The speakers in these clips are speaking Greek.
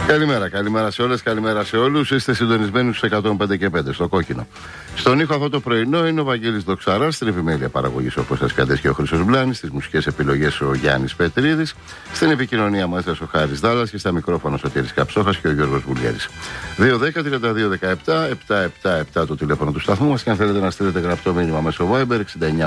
Καλημέρα σε όλες, καλημέρα σε όλους. Είστε συντονισμένοι στους 105 και 5 στο κόκκινο. Στον ήχο αυτό το πρωινό είναι ο Βαγγέλης Δοξαράς, στην επιμέλεια παραγωγής όπως σας κρατήσει και ο Χρήστος Μπλάνης, στις μουσικές επιλογές ο Γιάννης Πετρίδης, στην επικοινωνία μας ο Χάρης Δάλλας και στα μικρόφωνα ο Σωτήρης Καψόχας και ο Γιώργος Βουλιέρης. 210-32-17-777 το τηλέφωνο του σταθμού μας και αν θέλετε να στείλετε γραπτό μήνυμα μέσω Viber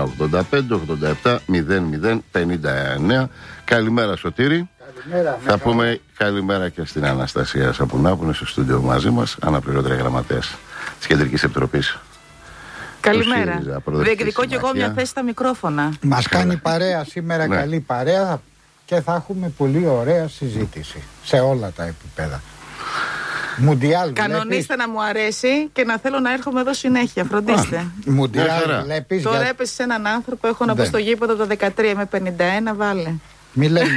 6985-87-0059. Καλημέρα Σωτήρη. Καλημέρα, θα πούμε καλημέρα και στην Αναστασία Σαπουνά που είναι στο στούντιο μαζί μας, αναπληρώτρια γραμματέας της Κεντρικής Επιτροπής. Καλημέρα. Διεκδικώ και εγώ μια θέση στα μικρόφωνα. Μας κάνει παρέα σήμερα, ναι. Καλή παρέα και θα έχουμε πολύ ωραία συζήτηση σε όλα τα επίπεδα. Μουντιάλ. Κανονίστε να μου αρέσει και να θέλω να έρχομαι εδώ συνέχεια. Φροντίστε. Μουντιάλ βλέπεις. Τώρα έπεσε σε έναν άνθρωπο, έχω να πω στο γήπεδο από το 13 με 51, βάλε. Μη λέμε.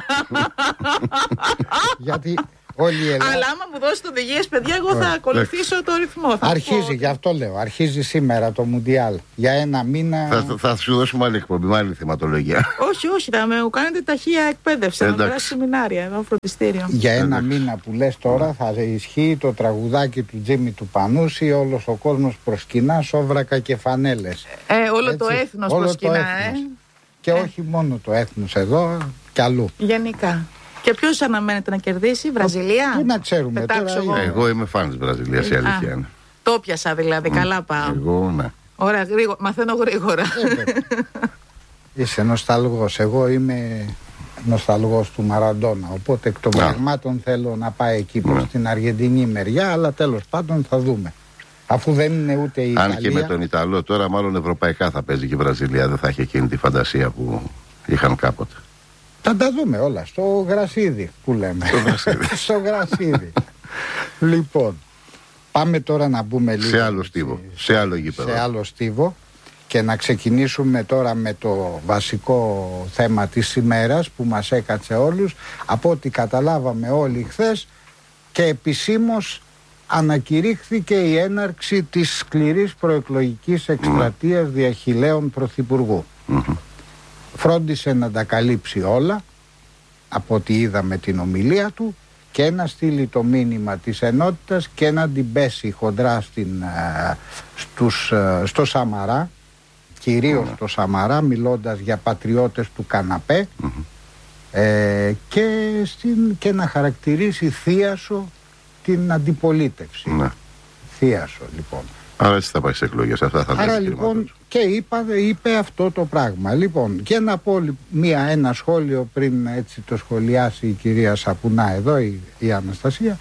Γιατί όλη η Ελλάδα... Αλλά άμα μου δώσετε οδηγίες, παιδιά, εγώ θα ακολουθήσω το ρυθμό. Αρχίζει, γι' αυτό λέω. Αρχίζει σήμερα το Μουντιάλ. Για ένα μήνα. Θα σου δώσουμε άλλη εκπομπή, με άλλη θεματολογία. Όχι, θα με κάνετε ταχεία εκπαίδευση. Να περάσει σεμινάρια εδώ, φροντιστήριο. Για ένα μήνα που λες τώρα θα ισχύει το τραγουδάκι του Τζίμι του Πανούση. Όλος ο κόσμος προσκυνά σόβρακα και φανέλες. Όλο το έθνος προσκυνά, Και όχι μόνο το έθνος εδώ, κι αλλού. Γενικά. Και ποιος αναμένεται να κερδίσει, Βραζιλία? Τι να ξέρουμε τώρα. Εγώ είμαι φαν της Βραζιλίας, η αλήθεια είναι. Το πιασα δηλαδή, καλά πάω. Εγώ, ναι. Ωραία, γρήγορα, μαθαίνω γρήγορα. Είσαι νοσταλγός. Εγώ είμαι νοσταλγός του Μαραντόνα. Οπότε εκ των πραγμάτων θέλω να πάει εκεί προς την Αργεντινή μεριά, αλλά τέλος πάντων θα δούμε. Αφού δεν είναι ούτε η Ιταλία. Αν και με τον Ιταλό τώρα μάλλον ευρωπαϊκά θα παίζει και η Βραζιλία, δεν θα έχει εκείνη τη φαντασία που είχαν κάποτε. Θα τα δούμε όλα στο γρασίδι που λέμε. Στο γρασίδι. Λοιπόν, πάμε τώρα να μπούμε λίγο σε άλλο στίβο, σε άλλο γήπεδο. Σε άλλο στίβο και να ξεκινήσουμε τώρα με το βασικό θέμα της ημέρας που μας έκατσε όλους. Από ό,τι καταλάβαμε όλοι χθες και επισήμως ανακηρύχθηκε η έναρξη της σκληρής προεκλογικής εκστρατείας διαχειλέων πρωθυπουργού. Φρόντισε να τα καλύψει όλα από ό,τι είδαμε την ομιλία του και να στείλει το μήνυμα της ενότητας και να την πέσει χοντρά στο Σαμαρά, κυρίως στο Σαμαρά, μιλώντας για πατριώτες του καναπέ και να χαρακτηρίσει θίασο την αντιπολίτευση. Θίασο λοιπόν. Άρα έτσι θα πάει σε εκλογές. Άρα λοιπόν και είπε αυτό το πράγμα. Λοιπόν, και να πω ένα σχόλιο πριν έτσι το σχολιάσει η κυρία Σαπουνά εδώ, η Αναστασία.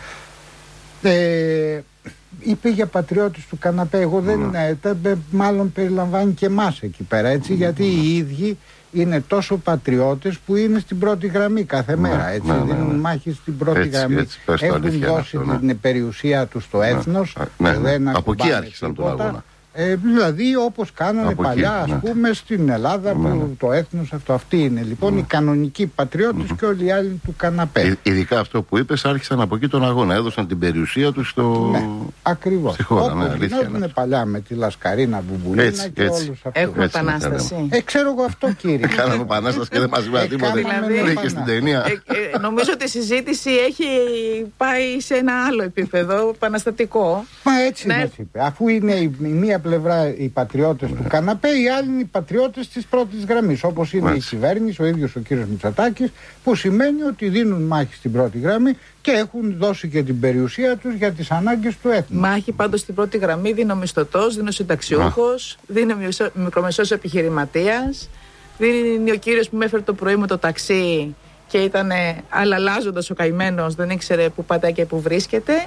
Είπε για πατριώτες του καναπέ. Εγώ μάλλον περιλαμβάνει και εμάς εκεί πέρα, έτσι, γιατί οι ίδιοι είναι τόσο πατριώτες που είναι στην πρώτη γραμμή κάθε μέρα, έτσι, δίνουν μάχη στην πρώτη γραμμή. Έχουν δώσει την περιουσία τους στο έθνος. Από εκεί άρχισαν τον αγώνα. Δηλαδή όπως κάνανε παλιά, ας πούμε, στην Ελλάδα που το έθνος αυτό. Αυτοί είναι λοιπόν οι κανονικοί πατριώτες και όλοι οι άλλοι του καναπέ. Ειδικά αυτό που είπες, άρχισαν από εκεί τον αγώνα. Έδωσαν την περιουσία τους ακριβώς. στη χώρα. Όπως γινόταν παλιά με τη Λασκαρίνα Μπουμπουλίνα και όλους αυτούς. Έχουμε επανάσταση. Ξέρω εγώ αυτό, κύριε. Κάναμε επανάσταση και δεν μας είπα τίποτα. Βρήκε στην ταινία. Νομίζω ότι η συζήτηση έχει πάει σε ένα άλλο επίπεδο, επαναστατικό. Μα έτσι μας είπε. Αφού είναι η μία πλευρά οι πατριώτες του καναπέ, οι άλλοι είναι οι πατριώτες της πρώτης γραμμής, όπως είναι η κυβέρνηση, ο ίδιος ο κύριος Μητσοτάκης, που σημαίνει ότι δίνουν μάχη στην πρώτη γραμμή και έχουν δώσει και την περιουσία τους για τις ανάγκες του έθνους. Μάχη πάντως στην πρώτη γραμμή δίνει ο μισθωτός, δίνει ο συνταξιούχος, δίνει ο μικρομεσαίος επιχειρηματίας, δίνει ο κύριος που με έφερε το πρωί με το ταξί και ήταν αλλαλάζοντας ο καημένος, δεν ήξερε που πατάει και που βρίσκεται.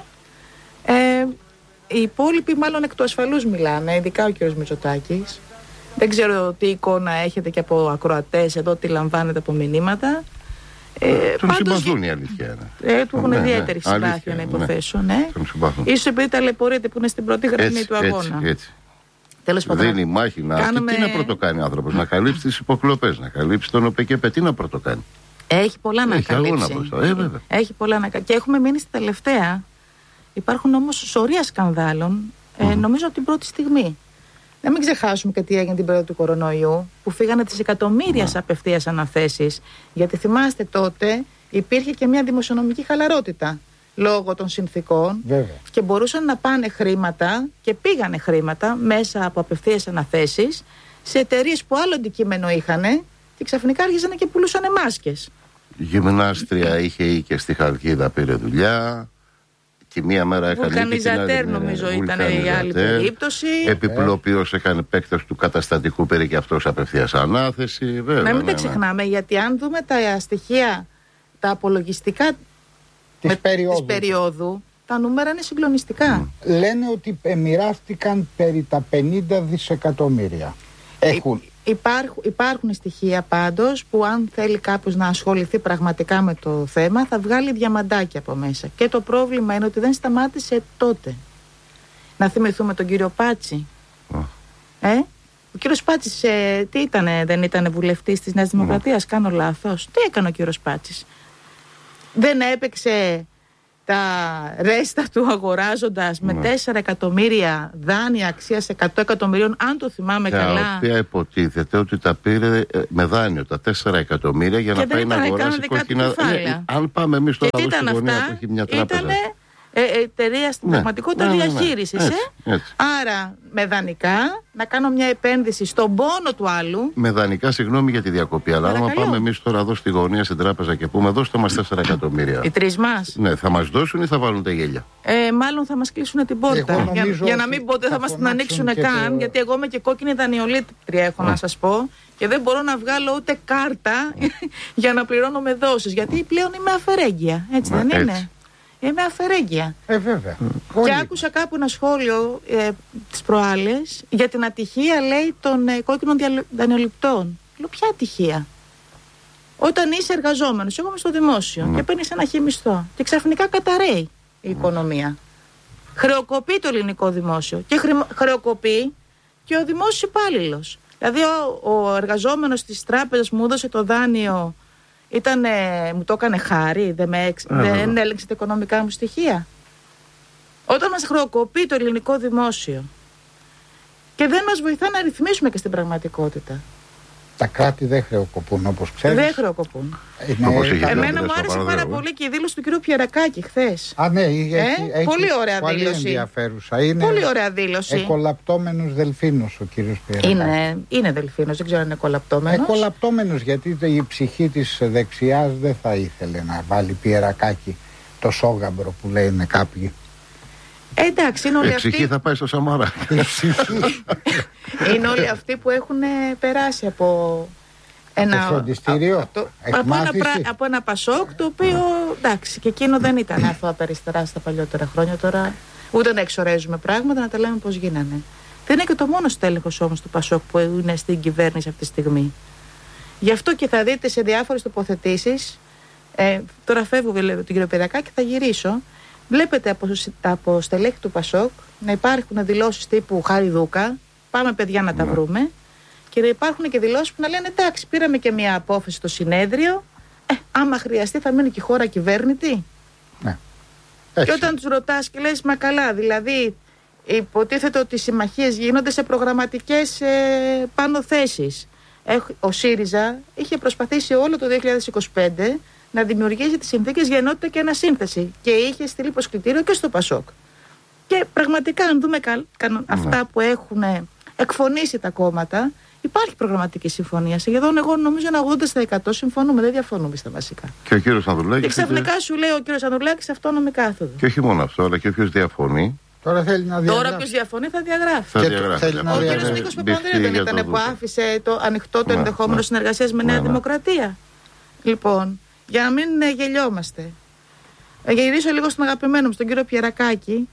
Οι υπόλοιποι μάλλον εκ του ασφαλούς μιλάνε, ειδικά ο κύριος Μητσοτάκης. Δεν ξέρω τι εικόνα έχετε και από ακροατές εδώ, τι λαμβάνετε από μηνύματα. Τον συμπαθούν, η αλήθεια είναι. Του έχουν ιδιαίτερη συμπάθεια να υποθέσω. Ίσως επειδή ταλαιπωρείται που είναι στην πρώτη γραμμή του αγώνα. Έτσι. Τέλος πάντων. Δίνει μάχη να. Τι να πρωτοκάνει ο άνθρωπος, να καλύψει τις υποκλοπές, να καλύψει τον ΟΠΕΚΕΠΕ, τι να πρωτοκάνει. Έχει πολλά να καλύψει. Έχει πολλά να καλύψει. Και έχουμε μείνει στη τελευταία. Υπάρχουν όμως σωρία σκανδάλων, νομίζω από την πρώτη στιγμή. Να μην ξεχάσουμε και τι έγινε την περίοδο του κορονοϊού, που φύγανε τις εκατομμύρια απευθείας αναθέσεις. Γιατί θυμάστε τότε υπήρχε και μια δημοσιονομική χαλαρότητα. λόγω των συνθήκων. Βέβαια. Και μπορούσαν να πάνε χρήματα και πήγανε χρήματα μέσα από απευθείας αναθέσεις σε εταιρείες που άλλο αντικείμενο είχαν και ξαφνικά άρχισαν και πουλούσαν μάσκες. Γυμνάστρια είχε ή και στη Χαλκίδα πήρε δουλειά. Και μία μέρα έκανε. Βουλκανιζατέρ νομίζω ήταν η άλλη περίπτωση. Επιπλοποιός έκανε παίκτες του καταστατικού, πήρε και αυτός απευθείας ανάθεση. Βέβαια, να μην τα ξεχνάμε, γιατί αν δούμε τα στοιχεία, τα απολογιστικά της περίοδου, τα νούμερα είναι συγκλονιστικά. Λένε ότι μοιράστηκαν περί τα 50 δισεκατομμύρια. Υπάρχουν στοιχεία πάντως που αν θέλει κάποιος να ασχοληθεί πραγματικά με το θέμα θα βγάλει διαμαντάκια από μέσα. Και το πρόβλημα είναι ότι δεν σταμάτησε τότε. Να θυμηθούμε τον κύριο Πάτσι. Ο κύριος Πάτσης τι ήτανε, δεν ήταν βουλευτής της Νέας Δημοκρατίας? Κάνω λάθος? Τι έκανε ο κύριος Πάτσης? Δεν έπαιξε τα ρέστα του αγοράζοντας με 4 εκατομμύρια δάνεια αξίας 100 εκατομμυρίων, αν το θυμάμαι καλά. Τα οποία υποτίθεται ότι τα πήρε με δάνειο τα 4 εκατομμύρια για να πάει να αγοράσει κόκκινα. Αν πάμε εμείς τώρα εδώ στη γωνία που έχει μια τράπεζα. Εταιρεία στην πραγματικότητα διαχείρισης. Άρα με δανεικά να κάνω μια επένδυση στον πόνο του άλλου. Με δανεικά, συγγνώμη για τη διακοπή, αλλά άμα πάμε εμείς τώρα εδώ στη γωνία στην τράπεζα και πούμε δώστε μας 4 εκατομμύρια. Οι τρεις μας. Ναι, θα μας δώσουν ή θα βάλουν τα γέλια? Μάλλον θα μας κλείσουν την πόρτα. Για να μην πω ότι θα μας την ανοίξουν καν, γιατί εγώ είμαι και κόκκινη δανειολήτρια, έχω να σας πω. Και δεν μπορώ να βγάλω ούτε κάρτα για να πληρώνω με δόσεις. Γιατί πλέον είμαι αφαιρέγγια. Έτσι δεν είναι? Είμαι αφαιρέγγια. Βέβαια. Και άκουσα κάπου ένα σχόλιο τις προάλλες για την ατυχία, λέει, των κόκκινων δανειοληπτών. Λέω, ποια ατυχία? Όταν είσαι εργαζόμενος, εγώ είμαι στο δημόσιο και παίρνεις ένα χιμισθό και ξαφνικά καταραίει η οικονομία. Χρεοκοπεί το ελληνικό δημόσιο και χρεοκοπεί και ο δημόσιος υπάλληλος. Δηλαδή ο εργαζόμενος της τράπεζας μου έδωσε το δάνειο, μου το έκανε χάρη, δεν έλεγξε τα οικονομικά μου στοιχεία. Όταν μας χρεοκοπεί το ελληνικό δημόσιο και δεν μας βοηθά να ρυθμίσουμε και στην πραγματικότητα. Τα κράτη δεν χρεοκοπούν, όπως ξέρεις. Δεν χρεοκοπούν. Εμένα μου άρεσε πάρα πολύ και η δήλωση του κ. Πιερακάκη χθες. Ναι, πολύ ωραία πολύ δήλωση. Ενδιαφέρουσα. Είναι πολύ ωραία δήλωση. Εκολαπτώμενος δελφίνος ο κ. Πιερακάκη. Είναι δελφίνος, δεν ξέρω αν είναι εκολαπτώμενος. Εκολαπτώμενος, γιατί η ψυχή της δεξιάς δεν θα ήθελε να βάλει Πιερακάκη το σόγαμπρο που λένε κάποιοι. Εντάξει, είναι όλοι αυτοί. Η ψυχή θα πάει στο Σαμαρά. Είναι όλοι αυτοί που έχουν περάσει από ένα φροντιστήριο, από ένα Πασόκ, το οποίο εντάξει, και εκείνο δεν ήταν αθώα περιστερά στα παλιότερα χρόνια. Τώρα ούτε να εξορέζουμε πράγματα, να τα λέμε πώς γίνανε. Δεν είναι και το μόνο στέλεχος όμως του Πασόκ που είναι στην κυβέρνηση αυτή τη στιγμή. Γι' αυτό και θα δείτε σε διάφορες τοποθετήσεις. Τώρα φεύγω τον κύριο Πιερακάκη και θα γυρίσω. Βλέπετε από στελέχη του Πασόκ να υπάρχουν δηλώσεις τύπου Χαριδούκα, πάμε παιδιά να τα βρούμε, και να υπάρχουν και δηλώσεις που να λένε εντάξει, πήραμε και μια απόφαση στο συνέδριο, άμα χρειαστεί θα μείνει και η χώρα κυβέρνητη. Ναι. Και όταν τους ρωτάς και λες, μα καλά, δηλαδή υποτίθεται ότι οι συμμαχίες γίνονται σε προγραμματικές πάνω θέσεις. Ο ΣΥΡΙΖΑ είχε προσπαθήσει όλο το 2025 να δημιουργήσει τις συνθήκες για ενότητα και ανασύνθεση και είχε στείλει προσκλητήριο και στο Πασόκ. Και πραγματικά, αν δούμε αυτά που έχουν εκφωνήσει τα κόμματα, υπάρχει προγραμματική συμφωνία. Σχεδόν, εγώ νομίζω, ένα 80% συμφωνούμε, δεν διαφωνούμε στα βασικά. Και ο κύριος Ανδρουλάκης. Και ξαφνικά σου λέει ο κύριος Ανδρουλάκης αυτόνομη κάθοδο. Και όχι μόνο αυτό, αλλά και όποιος διαφωνεί. Τώρα θέλει να διαγράφει. Τώρα ποιος διαφωνεί θα διαγράφει. Ο κύριος Νίκος Παπανδρέου δεν ήταν που άφησε το ανοιχτό το ενδεχόμενο συνεργασίας με Νέα Δημοκρατία? Λοιπόν, για να μην γελιόμαστε. Γυρίσω λίγο στον αγαπημένο μου, στον κύριο Πιερακάκη.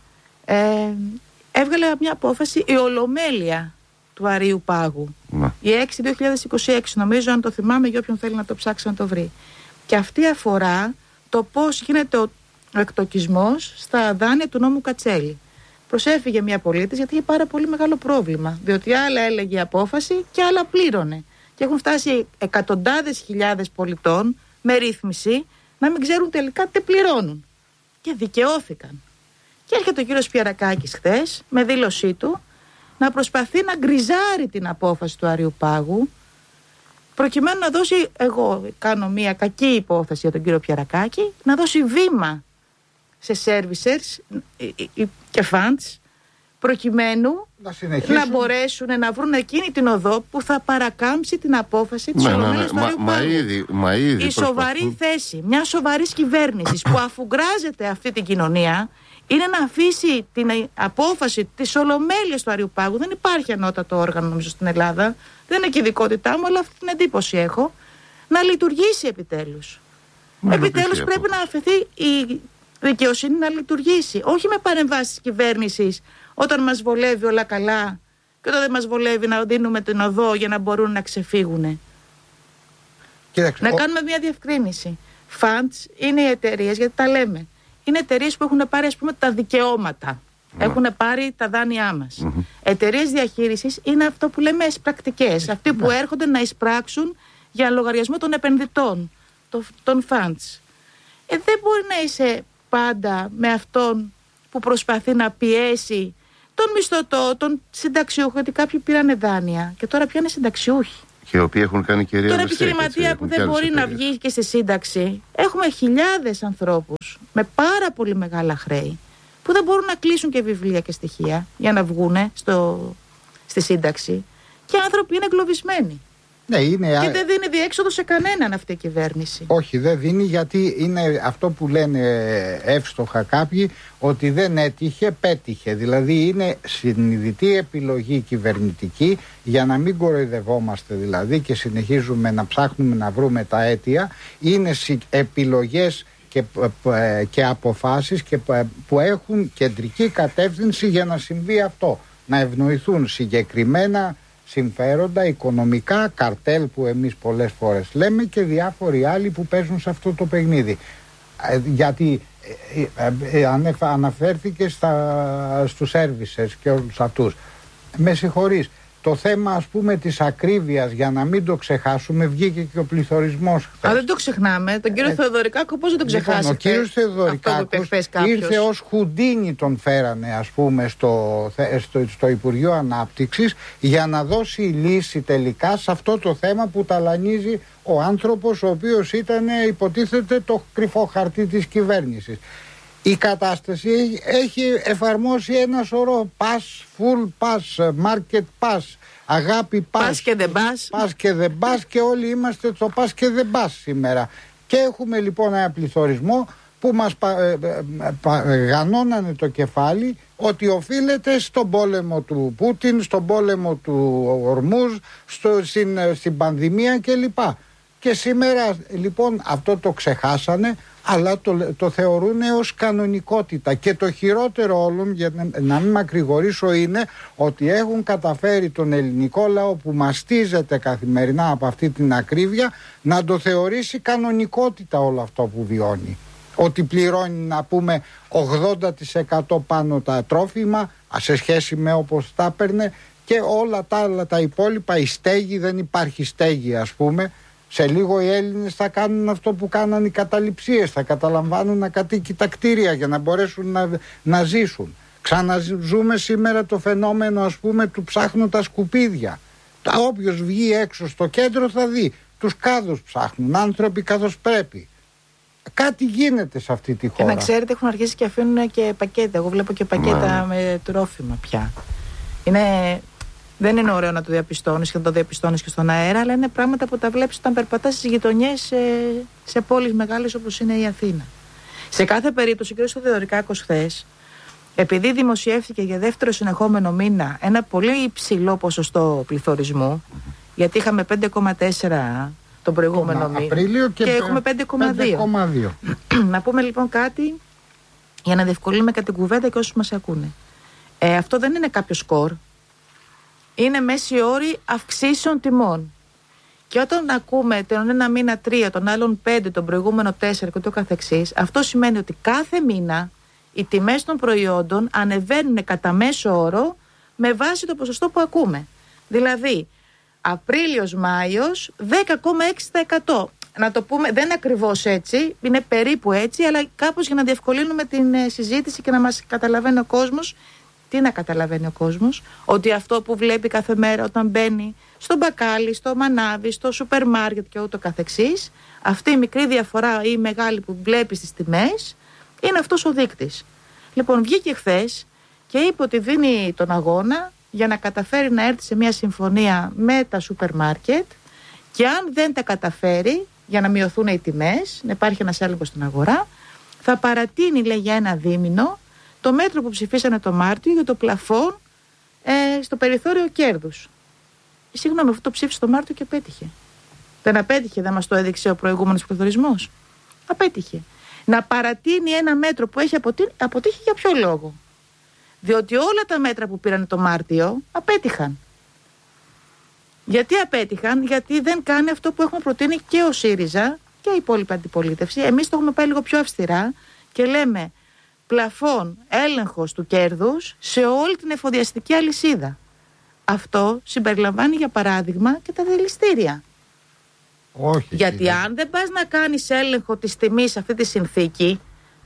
Έβγαλε μια απόφαση η Ολομέλεια του Αρείου Πάγου. Η 6-2026, νομίζω, αν το θυμάμαι, για όποιον θέλει να το ψάξει να το βρει. Και αυτή αφορά το πώς γίνεται ο εκτοκισμός στα δάνεια του νόμου Κατσέλη. Προσέφυγε μια πολίτης γιατί είχε πάρα πολύ μεγάλο πρόβλημα. Διότι άλλα έλεγε η απόφαση και άλλα πλήρωνε. Και έχουν φτάσει εκατοντάδες χιλιάδες πολιτών με ρύθμιση να μην ξέρουν τελικά τι πληρώνουν. Και δικαιώθηκαν. Και έρχεται ο κύριος Πιερακάκης χθες με δήλωσή του να προσπαθεί να γκριζάρει την απόφαση του Αρείου Πάγου, προκειμένου να δώσει, εγώ κάνω μια κακή υπόθεση για τον κύριο Πιερακάκη, να δώσει βήμα σε servicers και funds, προκειμένου να μπορέσουν να βρουν εκείνη την οδό που θα παρακάμψει την απόφαση της Ολομέλειας του Αριοπάγου. Η σοβαρή θέση μια σοβαρής κυβέρνησης που αφουγκράζεται αυτή την κοινωνία είναι να αφήσει την απόφαση της Ολομέλειας του Αριοπάγου. Δεν υπάρχει ανώτατο όργανο νομίζω στην Ελλάδα, δεν είναι και ειδικότητά μου, αλλά αυτή την εντύπωση έχω, να λειτουργήσει επιτέλους. Επιτέλους πρέπει να αφαιθεί η δικαιοσύνη να λειτουργήσει, όχι με παρεμβάσεις κυβέρνησης όταν μας βολεύει όλα καλά και όταν δεν μας βολεύει να δίνουμε την οδό για να μπορούν να ξεφύγουν. Να κάνουμε μια διευκρίνηση. Funds είναι οι εταιρείες, γιατί τα λέμε, είναι εταιρείες που έχουν πάρει ας πούμε τα δικαιώματα, έχουν πάρει τα δάνειά μας. Εταιρείες διαχείρισης είναι αυτό που λέμε εισπρακτικές, αυτοί που έρχονται να εισπράξουν για λογαριασμό των επενδυτών, των funds. Δεν μπορεί να είσαι πάντα με αυτόν που προσπαθεί να πιέσει τον μισθωτό, τον συνταξιούχο, γιατί κάποιοι πήραν δάνεια και τώρα πια είναι συνταξιούχοι. Και οι οποίοι έχουν κάνει κυρία τον επιχειρηματία που δεν μπορεί να βγει και στη σύνταξη. Έχουμε χιλιάδες ανθρώπους με πάρα πολύ μεγάλα χρέη που δεν μπορούν να κλείσουν και βιβλία και στοιχεία για να βγούνε στη σύνταξη. Και άνθρωποι είναι εγκλωβισμένοι. Ναι, και δεν δίνει διέξοδο σε κανέναν αυτή η κυβέρνηση. Όχι, δεν δίνει, γιατί είναι αυτό που λένε εύστοχα κάποιοι, ότι δεν έτυχε, πέτυχε. Δηλαδή είναι συνειδητή επιλογή κυβερνητική, για να μην κοροϊδευόμαστε δηλαδή και συνεχίζουμε να ψάχνουμε να βρούμε τα αίτια. Είναι επιλογές και αποφάσεις που έχουν κεντρική κατεύθυνση για να συμβεί αυτό. Να ευνοηθούν συγκεκριμένα συμφέροντα, οικονομικά, καρτέλ που εμείς πολλές φορές λέμε, και διάφοροι άλλοι που παίζουν σε αυτό το παιχνίδι. Γιατί αναφέρθηκε στους services και όλους αυτούς. Με συγχωρείς, το θέμα ας πούμε της ακρίβειας, για να μην το ξεχάσουμε, βγήκε και ο πληθωρισμός. Δεν το ξεχνάμε. Τον κύριο Θεοδωρικάκο πώς δεν τον ξεχάσετε? Λοιπόν, ο κύριος Θεοδωρικάκος ήρθε ως Χουντίνι, τον φέρανε ας πούμε στο Υπουργείο Ανάπτυξης, για να δώσει λύση τελικά σε αυτό το θέμα που ταλανίζει ο άνθρωπος, ο οποίος ήταν υποτίθεται το κρυφό χαρτί της κυβέρνησης. Η κατάσταση έχει εφαρμόσει ένα σωρό pass, full pass, market pass, αγάπη pass, pass και δεν pass. Pass και δεν pass, και όλοι είμαστε το pass και δεν pass σήμερα. Και έχουμε λοιπόν ένα πληθωρισμό που μας γανώνανε το κεφάλι, ότι οφείλεται στον πόλεμο του Πούτιν, στον πόλεμο του Ορμούζ, στην πανδημία κλπ. Και σήμερα λοιπόν αυτό το ξεχάσανε, αλλά το θεωρούν ως κανονικότητα. Και το χειρότερο όλων, για να μην μακρηγορήσω, είναι ότι έχουν καταφέρει τον ελληνικό λαό, που μαστίζεται καθημερινά από αυτή την ακρίβεια, να το θεωρήσει κανονικότητα όλο αυτό που βιώνει. Ότι πληρώνει, να πούμε, 80% πάνω τα τρόφιμα σε σχέση με όπως τα έπαιρνε, και όλα τα άλλα τα υπόλοιπα, η στέγη, δεν υπάρχει στέγη ας πούμε. Σε λίγο οι Έλληνες θα κάνουν αυτό που κάναν οι καταληψίες, θα καταλαμβάνουν ακατοίκητα κτίρια για να μπορέσουν να ζήσουν. Ξαναζούμε σήμερα το φαινόμενο ας πούμε του ψάχνουν τα σκουπίδια. Όποιος βγει έξω στο κέντρο θα δει τους κάδους ψάχνουν άνθρωποι καθώς πρέπει. Κάτι γίνεται σε αυτή τη χώρα. Και να ξέρετε, έχουν αρχίσει και αφήνουν και πακέτα. Εγώ βλέπω και πακέτα με τρόφιμα πια. Δεν είναι ωραίο να το διαπιστώνεις και να το διαπιστώνεις και στον αέρα, αλλά είναι πράγματα που τα βλέπεις όταν περπατάς στις γειτονιές σε πόλεις μεγάλες όπως είναι η Αθήνα. Σε κάθε περίπτωση, ο κ. Θεοδωρικάκος χθες, επειδή δημοσιεύτηκε για δεύτερο συνεχόμενο μήνα ένα πολύ υψηλό ποσοστό πληθωρισμού, γιατί είχαμε 5,4 τον προηγούμενο μήνα και έχουμε 5,2. Να πούμε λοιπόν κάτι για να διευκολύνουμε και την κουβέντα και όσους μας ακούνε. Αυτό δεν είναι κάποιο σκορ. Είναι μέση όρη αυξήσεων τιμών. Και όταν ακούμε τον ένα μήνα 3, τον άλλον 5, τον προηγούμενο 4 και το καθεξής, αυτό σημαίνει ότι κάθε μήνα οι τιμές των προϊόντων ανεβαίνουν κατά μέσο όρο με βάση το ποσοστό που ακούμε. Δηλαδή, Απρίλιος-Μάιος 10,6%. Να το πούμε, δεν είναι ακριβώς έτσι, είναι περίπου έτσι, αλλά κάπως για να διευκολύνουμε την συζήτηση και να μας καταλαβαίνει ο κόσμος. Τι να καταλαβαίνει ο κόσμος? Ότι αυτό που βλέπει κάθε μέρα όταν μπαίνει στο μπακάλι, στο μανάβι, στο σούπερ μάρκετ και ούτω καθεξής, αυτή η μικρή διαφορά ή η μεγάλη που βλέπει στις τιμές, Είναι αυτός ο δείκτης. Λοιπόν, βγήκε χθες και είπε ότι δίνει τον αγώνα για να καταφέρει να έρθει σε μια συμφωνία με τα σούπερ μάρκετ και αν δεν τα καταφέρει, για να μειωθούν οι τιμές, να υπάρχει ένας έλεγχος στην αγορά, θα παρατείνει, λέει, για ένα δίμηνο το μέτρο που ψηφίσανε το Μάρτιο για το πλαφόν στο περιθώριο κέρδους. Συγγνώμη, αυτό το ψήφισε το Μάρτιο και απέτυχε. Δεν απέτυχε, δεν μας το έδειξε ο προηγούμενος πληθωρισμός. Απέτυχε. Να παρατείνει ένα μέτρο που έχει αποτύχει για ποιο λόγο? Διότι όλα τα μέτρα που πήραν το Μάρτιο απέτυχαν. Γιατί απέτυχαν? Γιατί δεν κάνει αυτό που έχουμε προτείνει και ο ΣΥΡΙΖΑ και η υπόλοιπη αντιπολίτευση. Εμείς το έχουμε πάει λίγο πιο αυστηρά και λέμε πλαφόν έλεγχος του κέρδους σε όλη την εφοδιαστική αλυσίδα. Αυτό συμπεριλαμβάνει για παράδειγμα και τα δηληστήρια. Όχι. Γιατί αν δεν πας να κάνεις έλεγχο της τιμής σε αυτή τη συνθήκη,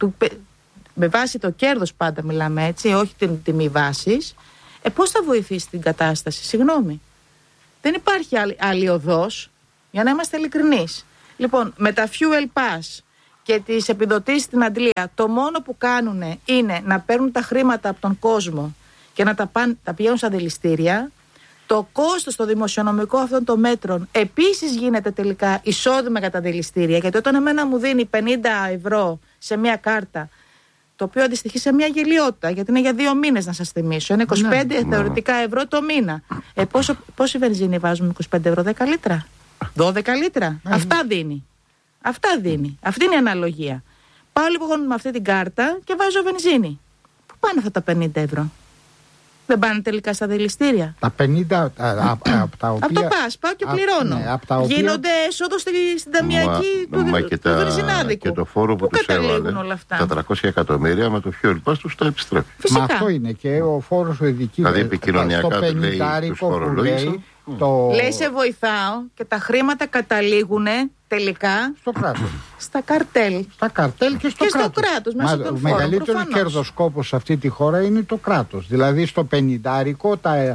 με βάση το κέρδος πάντα μιλάμε έτσι, όχι την τιμή βάσης, πώς θα βοηθήσει την κατάσταση? Συγγνώμη. Δεν υπάρχει άλλη οδός, για να είμαστε ειλικρινείς. Λοιπόν, με τα fuel pass και τις επιδοτήσεις στην αντλία, το μόνο που κάνουν είναι να παίρνουν τα χρήματα από τον κόσμο και να τα πηγαίνουν στα δηληστήρια. Το κόστος το δημοσιονομικό αυτών των μέτρων επίσης γίνεται τελικά εισόδημα για τα δηληστήρια, γιατί όταν εμένα μου δίνει 50 ευρώ σε μια κάρτα, το οποίο αντιστοιχεί σε μια γελιότητα, γιατί είναι για 2 μήνες να σας θυμίσω, είναι 25 θεωρητικά ευρώ το μήνα. Πόση βενζίνη βάζουμε? 25 ευρώ, 10 λίτρα, 12 λίτρα, αυτά δίνει. Αυτά δίνει. Αυτή είναι η αναλογία. Πάω λοιπόν με αυτή την κάρτα και βάζω βενζίνη. Πού πάνε αυτά τα 50 ευρώ? Δεν πάνε τελικά στα δηληστήρια? Τα 50 από τα οποία... Από το ΠΑΣ πάω και πληρώνω. Γίνονται έσοδο στην ταμιακή του βενζινάδικου. Και το φόρο που τους έβαλε, τα 300 εκατομμύρια με το fuel pass τους τα επιστρέφει. Μα αυτό είναι και ο φόρος ο ειδικής. Δηλαδή επικοινωνιακά του λέει τους φορολόγησαν. Λέει σε βοηθάω και τα χρήματα καταλήγουν τελικά στο κράτος. Στα καρτέλ. Στα καρτέλ και στο κράτος. Ο μεγαλύτερο κερδοσκόπος σε αυτή τη χώρα είναι το κράτος. Δηλαδή στο 50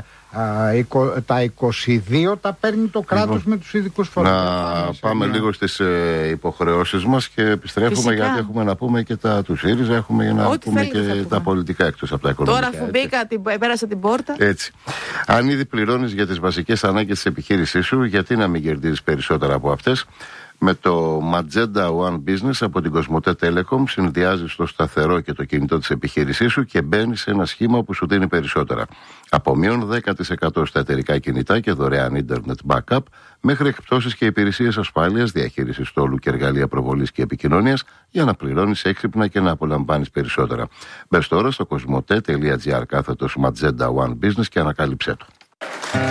τα 22 τα παίρνει το κράτος με τους ειδικούς φορολογικούς. Να πάμε λίγο στις υποχρεώσεις μας και επιστρέφουμε. Γιατί έχουμε να πούμε και του ΣΥΡΙΖΑ, έχουμε να πούμε και τα πολιτικά εκτός από τα οικονομικά. Τώρα αφού μπήκα, πέρασα την πόρτα. Έτσι. Αν ήδη πληρώνεις για τις βασικές ανάγκες της επιχείρησής σου, γιατί να μην κερδίζεις περισσότερα από αυτές? Με το Magenta One Business από την Κοσμοτέ Telecom συνδυάζεις το σταθερό και το κινητό της επιχείρησής σου και μπαίνεις σε ένα σχήμα που σου δίνει περισσότερα. Από μείον 10% στα εταιρικά κινητά και δωρεάν internet backup, μέχρι εκπτώσεις και υπηρεσίες ασφάλειας, διαχείρισης στόλου και εργαλεία προβολής και επικοινωνίας για να πληρώνεις έξυπνα και να απολαμβάνεις περισσότερα. Μπες τώρα στο κοσμοτέ.gr/Magenta One Business και ανακάλυψέ το.